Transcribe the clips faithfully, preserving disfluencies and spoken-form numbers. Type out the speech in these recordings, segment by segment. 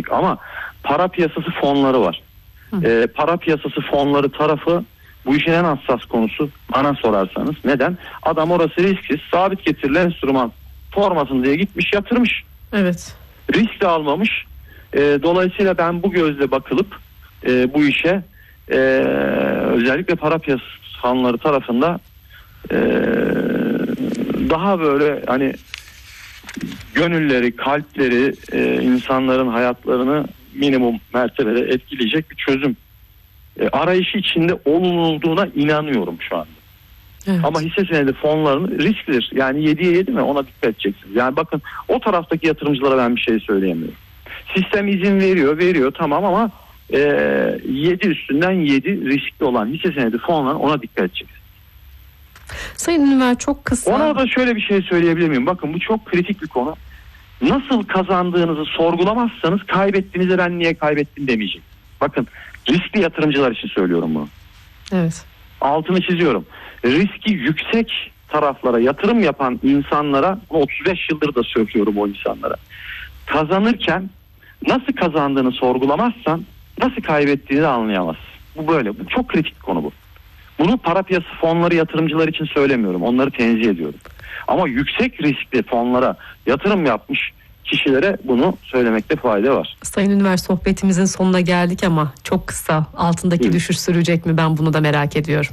risk. Ama para piyasası fonları var. E, para piyasası fonları tarafı bu işin en hassas konusu bana sorarsanız. Neden? Adam orası risksiz, sabit getirili enstrüman formasın diye gitmiş yatırmış. Evet. Risk de almamış. E, dolayısıyla ben bu gözle bakılıp e, bu işe e, özellikle para piyasası fonları tarafında e, daha böyle hani gönülleri, kalpleri, e, insanların hayatlarını minimum mertebede etkileyecek bir çözüm e, arayışı içinde olunulduğuna inanıyorum şu anda. Evet. Ama hisse senedi fonlarının risklidir. Yani yediye yedi mi ona dikkat edeceksiniz. Yani bakın o taraftaki yatırımcılara ben bir şey söyleyemiyorum. Sistem izin veriyor, veriyor tamam ama e, yedi üstünden yedi riskli olan hisse senedi fonlar ona dikkat edeceksiniz. Sayın Ünver çok kısa. Ona da şöyle bir şey söyleyebilir miyim? Bakın bu çok kritik bir konu. Nasıl kazandığınızı sorgulamazsanız kaybettiğinizde ben niye kaybettim demeyecek. Bakın riskli yatırımcılar için söylüyorum bunu. Evet. Altını çiziyorum. Riski yüksek taraflara yatırım yapan insanlara, otuz beş yıldır da söylüyorum o insanlara. Kazanırken nasıl kazandığını sorgulamazsan nasıl kaybettiğini de anlayamazsın. Bu böyle. Bu çok kritik bir konu bu. Bunu para piyasası fonları yatırımcılar için söylemiyorum. Onları tenzih ediyorum. Ama yüksek riskli fonlara yatırım yapmış kişilere bunu söylemekte fayda var. Sayın Ünver sohbetimizin sonuna geldik ama çok kısa. Altındaki Hı. düşüş sürecek mi? Ben bunu da merak ediyorum.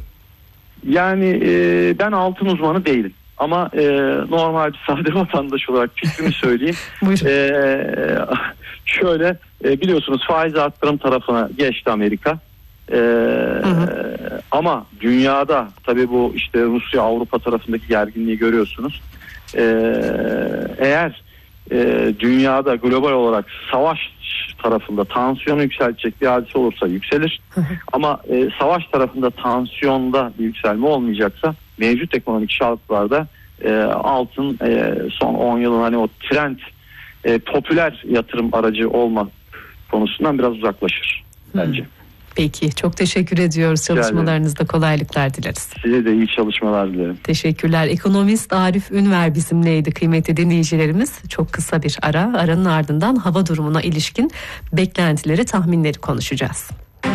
Yani e, ben altın uzmanı değilim. Ama e, normal bir sade vatandaş olarak fikrimi söyleyeyim. Buyurun. E, şöyle e, biliyorsunuz faiz arttırım tarafına geçti Amerika. Ee, hı hı. Ama dünyada tabii bu işte Rusya Avrupa tarafındaki gerginliği görüyorsunuz. Ee, eğer e, dünyada global olarak savaş tarafında tansiyonu yükseltecek bir hadise olursa yükselir. Hı hı. Ama e, savaş tarafında tansiyonda bir yükselme olmayacaksa mevcut ekonomik şartlarda e, altın e, son on yılın hani o trend e, popüler yatırım aracı olma konusundan biraz uzaklaşır bence. Hı. Peki çok teşekkür ediyoruz. Çalışmalarınızda kolaylıklar dileriz. Size de iyi çalışmalar dilerim. Teşekkürler. Ekonomist Arif Ünver bizimleydi kıymetli dinleyicilerimiz. Çok kısa bir ara. Aranın ardından hava durumuna ilişkin beklentileri, tahminleri konuşacağız.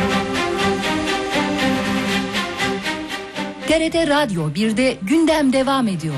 T R T Radyo birde gündem devam ediyor.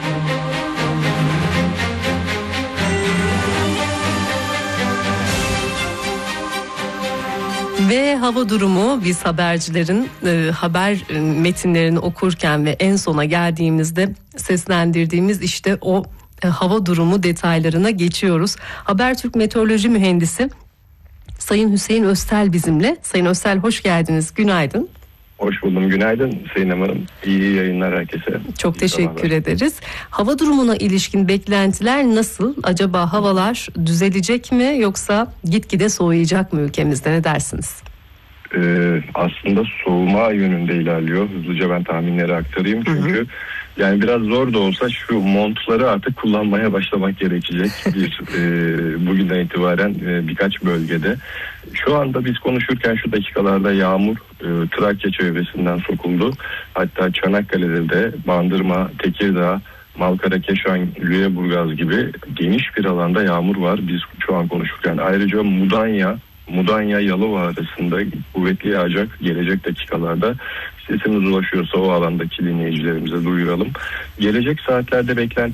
Ve hava durumu biz habercilerin e, haber metinlerini okurken ve en sona geldiğimizde seslendirdiğimiz işte o e, hava durumu detaylarına geçiyoruz. Habertürk Meteoroloji Mühendisi Sayın Hüseyin Öztel bizimle. Sayın Öztel hoş geldiniz. Günaydın. Hoş buldum. Günaydın Sayın Hanım. İyi yayınlar herkese. Çok İyi teşekkür sabahlar. ederiz. Hava durumuna ilişkin beklentiler nasıl? Acaba havalar düzelecek mi yoksa gitgide soğuyacak mı ülkemizde? Ne dersiniz? Ee, aslında soğuma yönünde ilerliyor. Hızlıca ben tahminleri aktarayım. Çünkü hı hı. yani biraz zor da olsa şu montları artık kullanmaya başlamak gerekecek. Bir e, bugünden itibaren e, birkaç bölgede. Şu anda biz konuşurken şu dakikalarda yağmur e, Trakya çevresinden sokuldu. Hatta Çanakkale'de de Bandırma, Tekirdağ, Malkara, Keşan, Lüleburgaz gibi geniş bir alanda yağmur var. Biz şu an konuşurken ayrıca Mudanya, Mudanya Yalova arasında kuvvetli yağacak gelecek dakikalarda. Sesimiz ulaşıyorsa o alandaki dinleyicilerimize duyuralım. Gelecek saatlerde beklenti